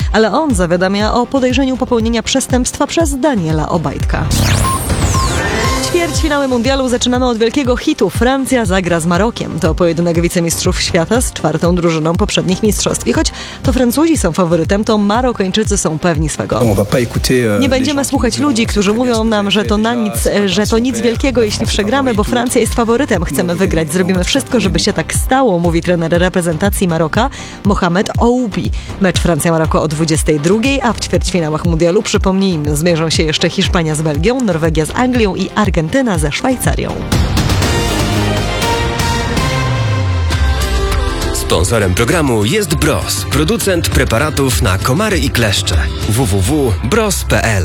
ale on zawiadamia o podejrzeniu popełnienia przestępstwa przez Daniela Obajtka. Ćwierćfinały mundialu zaczynamy od wielkiego hitu. Francja zagra z Marokiem. To pojedynek wicemistrzów świata z 4. drużyną poprzednich mistrzostw. I choć to Francuzi są faworytem, to Marokańczycy są pewni swego. Nie będziemy słuchać ludzi, którzy mówią nam, że to nic wielkiego, jeśli przegramy, bo Francja jest faworytem. Chcemy wygrać. Zrobimy wszystko, żeby się tak stało, mówi trener reprezentacji Maroka Mohamed Oubi. Mecz Francja-Maroko o 22:00, a w ćwierćfinałach mundialu, przypomnijmy, zmierzą się jeszcze Hiszpania z Belgią, Norwegia z Anglią i Argentyna ze Szwajcarią. Sponsorem programu jest Bros, producent preparatów na komary i kleszcze. www.bros.pl.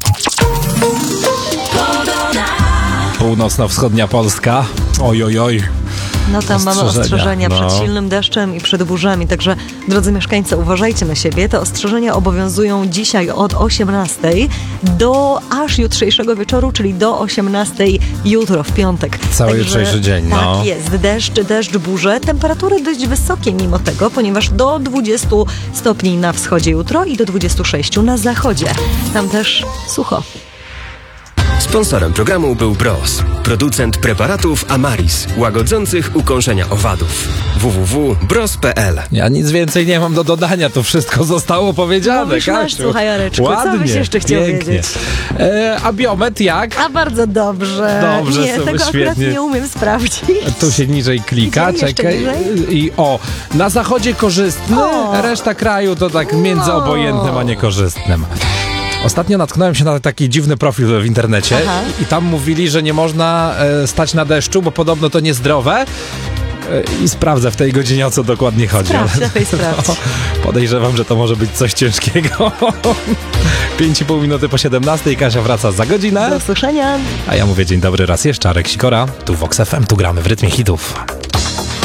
Północno-wschodnia Polska. Oj. No tam mamy ostrzeżenia przed silnym deszczem i przed burzami, także drodzy mieszkańcy, uważajcie na siebie. Te ostrzeżenia obowiązują dzisiaj od 18:00 do aż jutrzejszego wieczoru, czyli do 18:00 jutro, w piątek. Cały jutrzejszy dzień, Tak jest, deszcz, burze, temperatury dość wysokie mimo tego, ponieważ do 20 stopni na wschodzie jutro i do 26 na zachodzie. Tam też sucho. Sponsorem programu był Bros, producent preparatów Amaris, łagodzących ukąszenia owadów. www.bros.pl. Ja nic więcej nie mam do dodania, to wszystko zostało powiedziane, Kasiu. Słuchaj, Jareczku, ładnie, co byś jeszcze chciał wiedzieć? A biometr jak? A bardzo dobrze. Dobrze, nie, sobie tego akurat świetnie. nie umiem sprawdzić. Tu się niżej klika, Gdzie? czekaj. Niżej? I na zachodzie korzystny, reszta kraju to tak między obojętnym a niekorzystnym. Ostatnio natknąłem się na taki dziwny profil w internecie i tam mówili, że nie można stać na deszczu, bo podobno to niezdrowe. I sprawdzę w tej godzinie, o co dokładnie chodzi. Sprawdź. Podejrzewam, że to może być coś ciężkiego. 5,5 minuty po 17:00. Kasia wraca za godzinę. Do usłyszenia. A ja mówię dzień dobry raz jeszcze. Arek Sikora, tu Vox FM, tu gramy w rytmie hitów.